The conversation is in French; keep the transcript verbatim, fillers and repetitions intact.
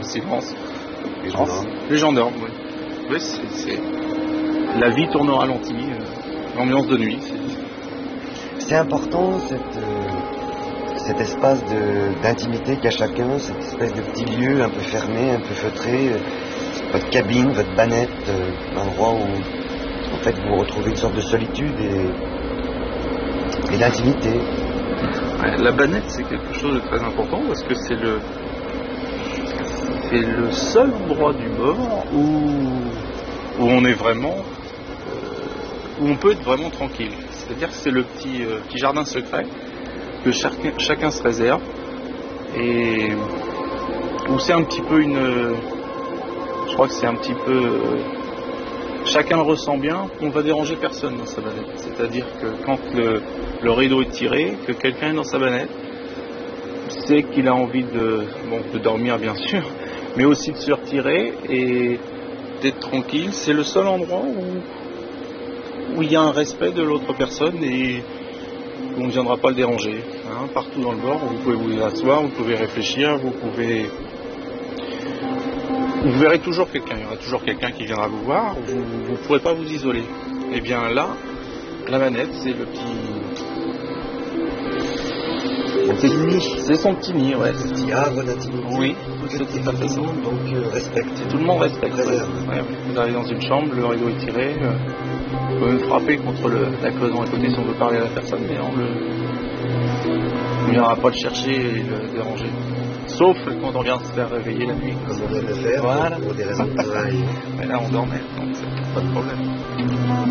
le silence. Les gendarmes. Les gendarmes, oui. Oui, c'est, c'est... La vie tourne au ralenti, euh, l'ambiance de nuit. C'est, c'est important cette, euh, cet espace de, d'intimité qu'a chacun, cette espèce de petit lieu un peu fermé, un peu feutré, euh, votre cabine, votre banette, euh, un endroit où en fait vous retrouvez une sorte de solitude et, et d'intimité. Ouais, la banette, c'est quelque chose de très important parce que c'est le c'est le seul endroit du bord où où on est vraiment euh, où on peut être vraiment tranquille. C'est-à-dire que c'est le petit euh, petit jardin secret que chacun chacun se réserve et où c'est un petit peu une euh, je crois que c'est un petit peu euh, chacun le ressent bien, on va déranger personne dans sa banette. C'est-à-dire que quand le, le rideau est tiré, que quelqu'un est dans sa banette, c'est qu'il a envie de, bon, de dormir bien sûr, mais aussi de se retirer et d'être tranquille. C'est le seul endroit où, où il y a un respect de l'autre personne et où on ne viendra pas le déranger. Hein. Partout dans le bord, vous pouvez vous asseoir, vous pouvez réfléchir, vous pouvez... Vous verrez toujours quelqu'un, il y aura toujours quelqu'un qui viendra vous voir, vous ne pourrez pas vous isoler. Et bien là, la manette, c'est le petit... Mon petit nid. C'est son petit nid, ouais. Ce petit havre d'intimité. Oui, c'est tout à fait ça. Donc euh, respecte. Tout le monde respecte. Ouais. Ouais. Vous arrivez dans une chambre, le rideau est tiré, euh, vous pouvez même frapper contre le, la cloison à côté si on veut parler à la personne, mais on ne viendra pas le chercher et le déranger. Sauf quand on vient se faire réveiller la nuit. Comme on vient de le faire, voilà. Pour des raisons de travail. Mais là on dormait, donc c'est pas de problème.